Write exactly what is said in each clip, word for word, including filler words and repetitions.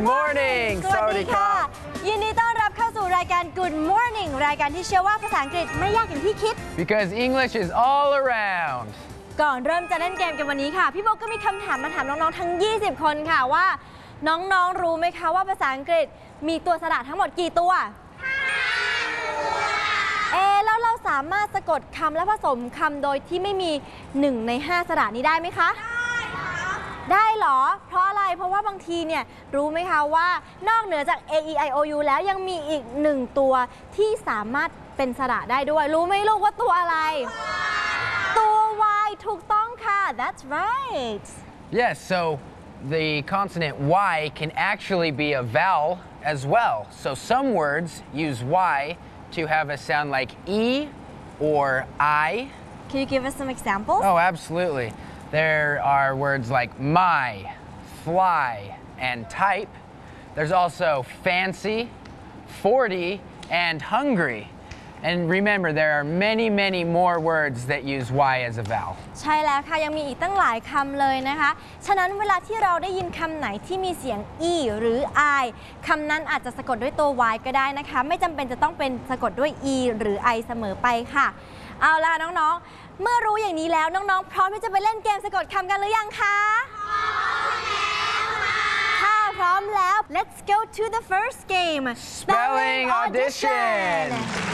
morning สวัสดีค่ะยินดีต้อนรับเข้าสู่รายการ Good Morning รายการที่เชื่อว่าภาษาอังกฤษไม่ยากอย่างที่คิด Because English is all around ก่อนเริ่มจะเล่นเกมกันวันนี้ค่ะพี่โบก็มีคำถามมาถามน้องๆทั้งยี่สิบคนค่ะว่าน้องๆรู้ไหมคะว่าภาษาอังกฤษมีตัวสระทั้งหมดกี่ตัวเอแล้วเราสามารถสะกดคำและผสมคำโดยที่ไม่มีหนึ่งในห้าสระนี้ได้ไหมคะได้เหรอเพราะอะไรเพราะว่าบางทีเนี่ยรู้ไหมคะว่านอกเหนือจาก A E I O U แล้วยังมีอีกหนึ่งตัวที่สามารถเป็นสระได้ด้วยรู้ไหมลูกว่าตัวอะไรตัว Y ถูกต้องค่ะ That's right Yes so the consonant Y can actually be a vowel as well so some words use Y to have a sound like E or I Can you give us some examples Oh absolutely There are words like my, fly, and type. There's also fancy, forty, and hungry. And remember, there are many, many more words that use Y as a vowel. ใช่แล้วค่ะยังมีอีกตั้งหลายคำเลยนะคะฉะนั้นเวลาที่เราได้ยินคำไหนที่มีเสียง E หรือ I คำนั้นอาจจะสะกดด้วยตัว Y ก็ได้นะคะไม่จำเป็นจะต้องเป็นสะกดด้วย E หรือ I เสมอไปค่ะเอาล่ะน้องๆเมื่อรู้อย่างนี้แล้วน้องๆพร้อมที่จะไปเล่นเกมสะกดคำกันหรือยังคะถ้าพร้อมแล้ว let's go to the first game Spelling Audition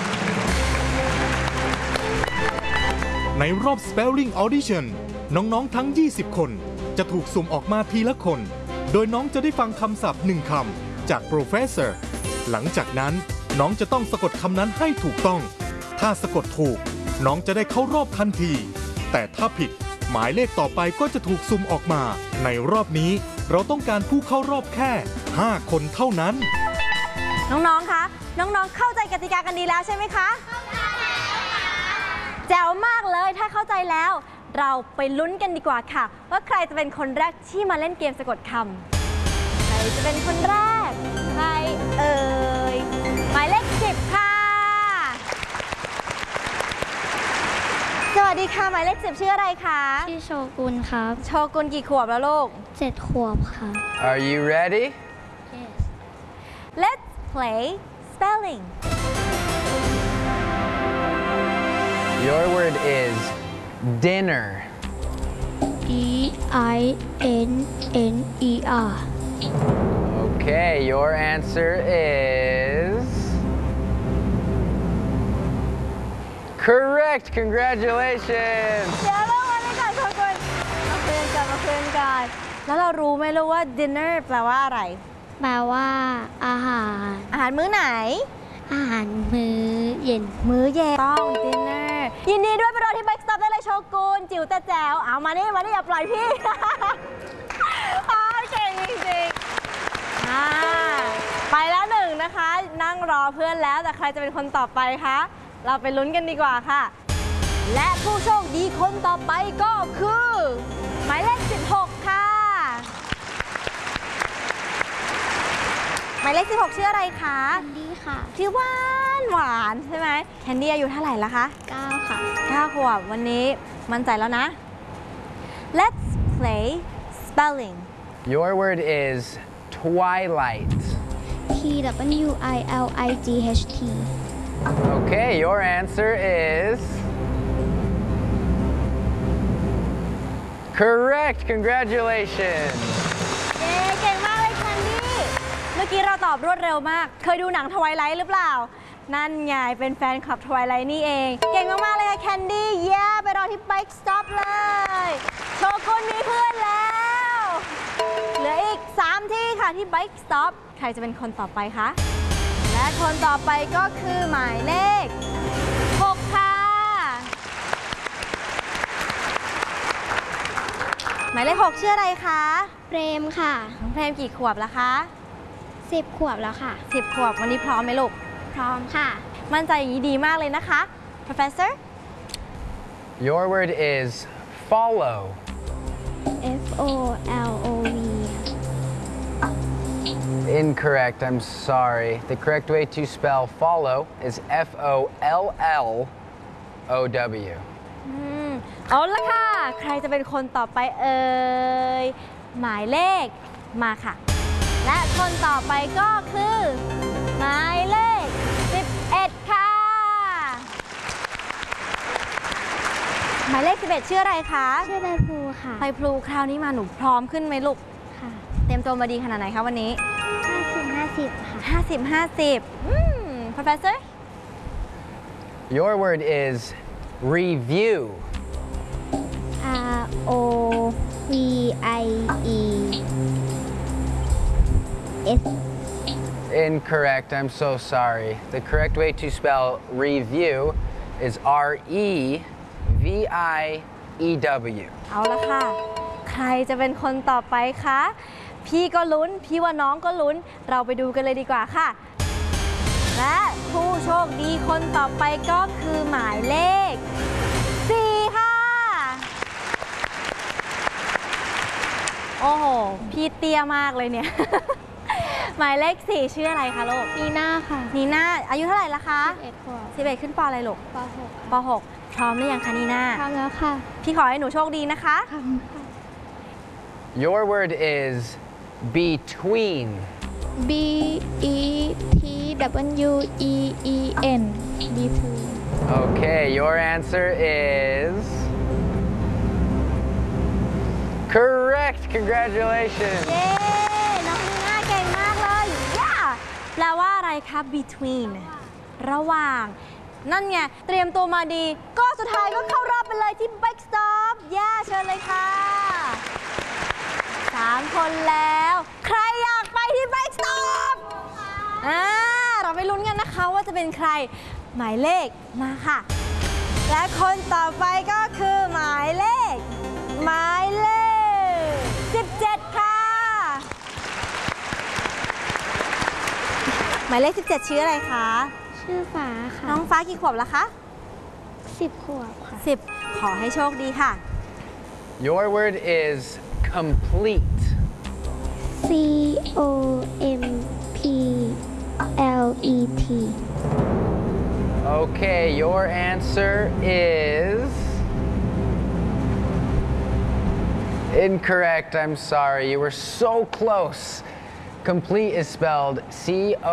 ในรอบ Spelling Audition น้องๆทั้งยี่สิบคนจะถูกสุ่มออกมาทีละคนโดยน้องจะได้ฟังคำศัพท์หนึ่งคำจาก Professor หลังจากนั้นน้องจะต้องสะกดคำนั้นให้ถูกต้องถ้าสะกดถูกน้องจะได้เข้ารอบทันทีแต่ถ้าผิดหมายเลขต่อไปก็จะถูกสุ่มออกมาในรอบนี้เราต้องการผู้เข้ารอบแค่ห้าคนเท่านั้นน้องๆคะน้องๆเข้าใจกติกากันดีแล้วใช่ไหมคะเข้าใจแล้วค่ะแจ๋วมากเลยถ้าเข้าใจแล้วเราไปลุ้นกันดีกว่าค่ะว่าใครจะเป็นคนแรกที่มาเล่นเกมสะกดคำใครจะเป็นคนแรกใครเอ่ยหมายเลขสิบค่ะสวัสดีค่ะหมายเลขสิบชื่ออะไรคะชื่อโชกุนครับโชกุนกี่ขวบแล้วลูกเจ็ดขวบค่ะ Are you ready? Yes Let's play spelling Your word is dinner D I N N E R Okay your answer is Correct congratulations เดี๋ยวเรามาเลยค่ะโชกุนมาคุยกันมาคุยกันแล้วเรารู้ไหมลูกว่า dinner แปลว่าอะไรแปลว่าอาหารอาหารมื้อไหนอาหารมื้อเย็นมื้อเย็นต้อง dinner ยินดีด้วยไปรอที่ Bike Stop ได้เลยโชกุนจิ๋วแต่แจ๋วเอามานี่มานี่อย่าปล่อยพี่เก่งจริงๆไปแล้วหนึ่งนะคะนั่งรอเพื่อนแล้วแต่ใครจะเป็นคนต่อไปคะเราไปลุ้นกันดีกว่าค่ะและผู้โชคดีคนต่อไปก็คือหมายเลขสิบหกค่ะหมายเลขสิบหกชื่ออะไรคะแคนดี้ค่ะชื่อหวานหวานใช่ไหมแคนดี้อายุเท่าไหร่ละคะเก้าค่ะเก้าขวบวันนี้มั่นใจแล้วนะ Let's play spelling Your word is twilight T W I L I G H T Okay your answer is Correct congratulations เย้เก่งมากเลยแคนดี้เมื่อกี้เราตอบรวดเร็วมากเคยดูหนังทไวไลท์หรือเปล่านั่นไงเป็นแฟนคลับทไวไลท์นี่เองเก่งมากๆเลยค่ะแคนดี้เย้ไปรอที่ Bike Stop เลยโชกุนมีเพื่อนแล้วเหลืออีกสามที่ค่ะที่ Bike Stop ใครจะเป็นคนต่อไปคะและคนต่อไปก็คือหมายเลขหกค่ะหมายเลขหกชื่ออะไรคะเปรมค่ะน้องเพรมกี่ขวบแล้วคะสิบขวบแล้วค่ะสิบขวบวันนี้พร้อมไหมลูกพร้อมค่ะมั่นใจอย่างนี้ดีมากเลยนะคะ Professor Your word is follow F O L O V Incorrect I'm sorry the correct way to spell follow is F O L L O W เอาละค่ะใครจะเป็นคนต่อไปเอ่ยหมายเลขมาค่ะและคนต่อไปก็คือหมายเลข สิบเอ็ด ค่ะ หมายเลข สิบเอ็ด ชื่ออะไรคะชื่อใบพลูค่ะไปพลูคราวนี้มาหนูพร้อมขึ้นไหมลูกค่ะเตรียมตัวมาดีขนาดไหนคะวันนี้ห้าสิบ ห้าสิบค่ะห้าสิบ ห้าสิบ อืม professor Your word is review. R O V I E S Incorrect. I'm so sorry. The correct way to spell review is R E V I E W. เอาละค่ะ ใครจะเป็นคนต่อไปคะ พี่ก็ลุ้น พี่ว่าน้องก็ลุ้น เราไปดูกันเลยดีกว่าค่ะ และผู้โชคดีคนต่อไปก็คือหมายเลข สี่ ค่ะ โอ้โห พี่เตี้ยมากเลยเนี่ย หมายเลข สี่ ชื่ออะไรคะลูกนีน่าค่ะนีน่า อายุเท่าไหร่ละคะสิบเอ็ดขวบสิบเอ็ดขึ้นปอะไรลูกป .หกป หก พร้อมหรือยังคะนีน่าพร้อมแล้วค่ะพี่ขอให้หนูโชคดีนะคะขอบคุณค่ะ Your word is between. B E T W E E N between Okay, your answer is correct. Congratulations. เย้ น้องนีน่าเก่งมากเลยย่าแปลว่าอะไรคะ between ระหว่าง นั่นไง เตรียมตัวมาดี ก็สุดท้ายก็เข้ารอบไปเลยที่ Bike Stop ย่าเชิญเลยค่ะ สามคนแล้ว ใครอยากไปที่ Bike Stop อ่า เราไปลุ้นกันนะคะว่าจะเป็นใคร หมายเลขมาค่ะ และคนต่อไปก็คือหมายเลข หมายเลข สิบเจ็ด ค่ะ หมายเลข สิบเจ็ด ชื่ออะไรคะชื่อฟ้าค่ะน้องฟ้ากี่ขวบแล้วคะสิบขวบค่ะสิบ ขอให้โชคดีค่ะ Your word is complete. C O M P L E T Okay, your answer is incorrect. I'm sorry. You were so close. Complete is spelled C O